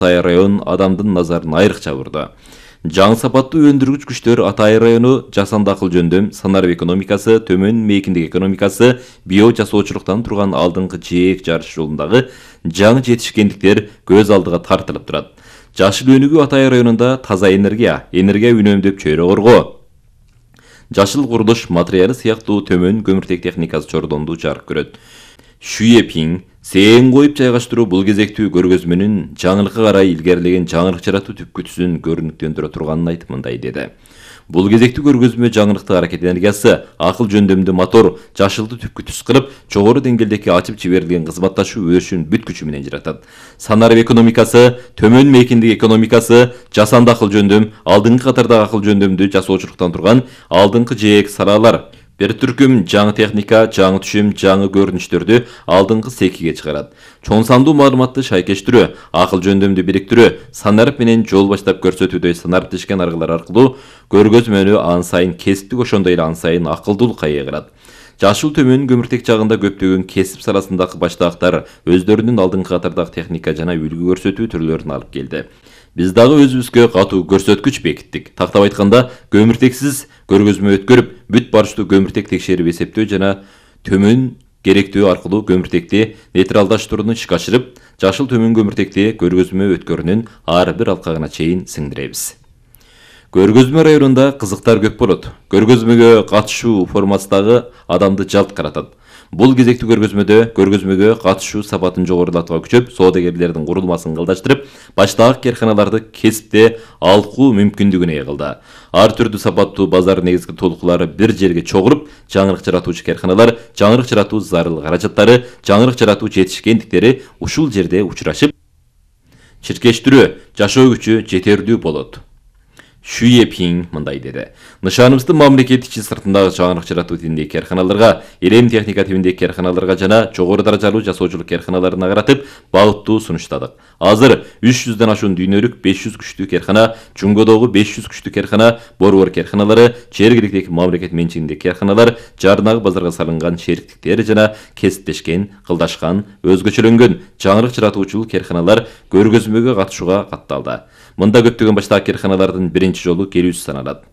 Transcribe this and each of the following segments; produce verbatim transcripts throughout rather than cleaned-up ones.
Атайы район адамдын назарын айрыкча бурду. Жаңы сапаттуу өндүргүч күчтөр Атайы району жасанды акыл жөндөм, санарып экономикасы, төмөн мейкиндик экономикасы, био жасоочулуктан турган алдыңкы жээк жарыш жолундагы жаңы жетишкендиктер көз алдыга тартылып турат. Жашыл өнүгүү Атайы районунда таза энергия, энергия үнөмдөп чөйрө коргоо, жашыл курулуш материалы сыяктуу төмөн көмүртек техникасы чордонду жарык көрөт. Шүйепиң сең коюп жайгаштыруу бул кезектүү көргөзмөнүн жаңылыкка карай илгерилеген жаңылык жаратуу түпкүтүсүн көрүнүктөндүрө турганын айтып мындай деди. Бул кезектүү көргөзмө жаңылыктык аракет энергиясы, акыл жөндөмдүү мотор, жашылды түпкүтүс кылып, жогору деңгээлдеги ачып жиберилген кызматташуу өрүшүн бүт күчү менен жаратат. Санарып экономикасы, төмөн мейкиндик экономикасы, жасанды акыл жөндөм, алдыңкы катардагы акыл жөндөмдү жасоочулуктан турган алдыңкы жээк салалар бир түркүм жаңы техника, жаңы түшүм, жаңы көрүнүштөрдү алдыңкы секиге чыгарат. Чоң сандуу маалыматты шайкештирүү, акыл жөндөмдү бириктирүү, санарып менен жол баштап көрсөтүүдө санариптешкен аргалар аркылуу көргөзмөнү ан сайын кесиптик ошондой эле ан сайын акылдуулукка ээ кылат. Жашыл төмөн көмүртек жагында көптөгөн кесип саласындагы баштаактар өздөрүнүн алдыңкы катардагы техника жана үлгү көрсөтүү түрлөрүн алып келди. Биз дагы өзүбүзгө катуу көрсөткүч бекиттик. Тактап айтканда, көмүртексиз көргөзмө өткөрүп, бүт барыштуу көмүртек текшерип эсептөө жана төмөн керектөө аркылуу көмүртекти нейтралдаштырууну ишке ашырып, жашыл төмөн көмүртекти көргөзмө өткөрүүнүн ар бир алкагына чейин сиңдиребиз. Көргөзмө районунда кызыктар көп болот. Көргөзмөгө катышуу форматындагы адамды жалт каратат. Бул кезектүү көргөзмөдө көргөзмөгө катышуу сапатын жогорулатууга күчөп, соодагерлердин курулмасын кылдаштырып, баштагы карханаларды кесипте алкуу мүмкүндүгүнө ээ кылды. Ар түрдүү сапаттуу базар негизги толкулары бир жерге чогуруп, жаңылык жаратуучу карханалар, жаңылык жаратуу зарыл каражаттары, жаңылык жаратуу жетишкендиктери ушул жерде учурашып, чиркештирүү, жашоо күчү жетердүү болот. Шүйепиң мындай деди. Нышаныбызды мамлекет ичи сыртындагы жаңылык жаратуу тибиндеги карханаларга, илем техника тибиндеги карханаларга жана жогору даражалуу жасоочулук карханаларына каратып багыттуу сунуштадык. Азыр үч жүздөн ашуун дүйнөлүк беш жүз күчтүү кархана, Жунгодогу беш жүз күчтүү кархана, борбор карханалары, жергиликтеги мамлекет менчигиндеги карханалар, жарнагы базарга салынган шериктиктер жана кесиптешкен, кылдашкан, өзгөчөлөнгөн жаңылык жаратуучулук карханалар көргөзмөгө катышууга катталды. Мында көптөгөн баштагы карханалардын биринчи жолу келүүсү саналат.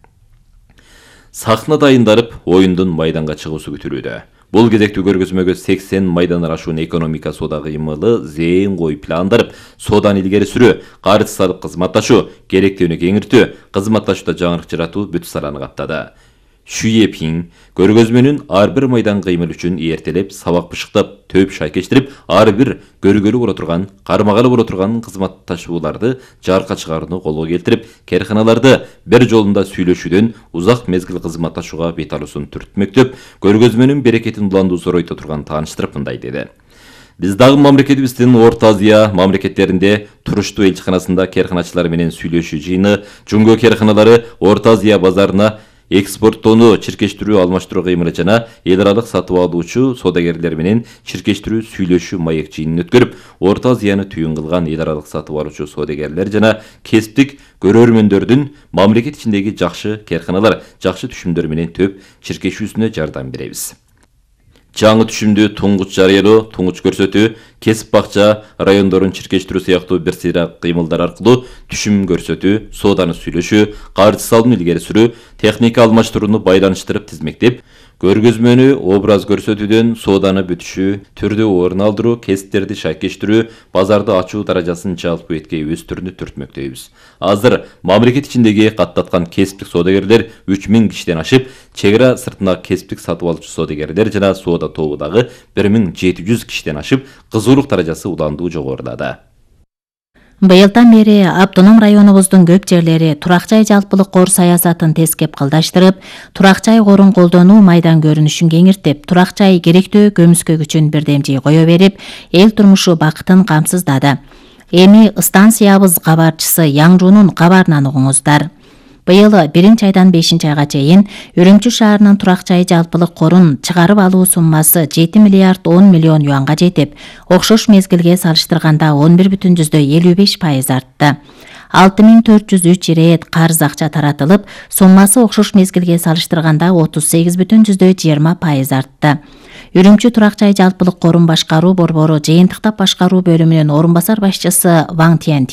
Сахна дайындарып, оюндун майданга чыгуусу күтүлүүдө. Бул кезектүү көргөзмөгө сексен майдандан ашуун экономика соода кыймылы зээн коюп пландарып, сооданы илгери сүрүү, карыз салып кызматташуу, керектүүнү кеңиртүү, кызматташууда жаңылык жаратуу бүт саланы каптады. Шүйепиң көргөзмөнүн ар бир майдан кыймыл үчүн эртелеп, сабак бышыктап, төп шайкештирип, ар бир көргөлү боло турган, кармагалы боло турган кызматташууларды жарыкка чыгарууну колго келтирип, карханаларды бир жолунда сүйлөшүүдөн узак мезгил кызматташууга бет алуусун түртмөктөп, көргөзмөнүн берекетин уландуу зоройто турган тааныштырып мындай деди. Биз дагы мамлекетибиздин Орто Азия мамлекеттеринде туруштуу элчиканасында карханачылар менен сүйлөшүү жыйыны, Жунго карханалары Орто Азия базарына экспорттоону чиркештирүү алмаштыруу кыймылы жана эл аралык сатып алуучу соодагерлер менен чиркештирүү сүйлөшүү маек жыйынын өткөрүп, Орто Азияны түйүн кылган эл аралык сатып алуучу соодагерлер жана кесиптик көрөрмөндөрдүн мамлекет ичиндеги жакшы карханалар, жакшы түшүмдөр менен төп чиркешүүсүнө жардам беребиз. Жаңы түшүмдү туңгуч жарыялоо, туңгуч көрсөтүү, кесип бакча, райондорун чиркештирүү сыяктуу бир сыйра кыймылдар аркылуу түшүм көрсөтүү, сооданы сүйлөшүү, карыз салууну илгери сүрүү, техника алмаштырууну байланыштырып тизмектеп, көргөзмөнү образ көрсөтүүдөн сооданы бүтүшүү, түрдүү орун алдыруу, кесиптерди шайкештирүү, базарды ачуу даражасын жалпы этке өстүрүүнү түртмөктөйбүз. Азыр мамлекет ичиндеги каттаткан кесиптик соодагерлер үч миң кишиден ашып, чек ара сыртындагы кесиптик сатып алуучу соодагерлер жана соода тобу дагы бир миң жети жүз кишиден ашып, кызуулук даражасы уландуу жогорулады. Быйылдан бери автоном районубуздун көп жерлери турак жай жалпылык кор саясатын тескеп кылдаштырып, турак жай корун колдонуу майдан көрүнүшүн кеңиртип, турак жай керектөө көмүскө күчүн бирдемжи кое берип, эл турмушу бакытын камсыздады. Эми станциябыз кабарчысы Яңжунун кабарынан угуңуздар. Быйыл биринчи айдан бешинчи айга чейин Үрүмчү шаарынын турак жай жалпылык корун чыгарып алуу суммасы жети миллиард он миллион юанга жетип, окшош мезгилге салыштырганда он бир бүтүн жүздө элүү беш пайыз артты. алты миң төрт жүз үч ирет карыз акча таратылып, суммасы окшош мезгилге салыштырганда отуз сегиз бүтүн жүздө жыйырма пайыз артты. Үрүмчү турак жай жалпылык корун башкаруу борбору жыйынтыктап башкаруу бөлүмүнүн орун басар башчысы Ваң Тянь